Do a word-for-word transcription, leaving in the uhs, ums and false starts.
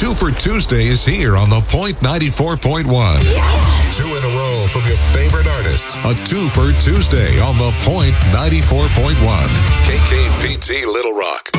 Two for Tuesday is here on The Point ninety-four point one. Two in a row from your favorite artists. A two for Tuesday on The Point ninety-four point one. K K P T Little Rock.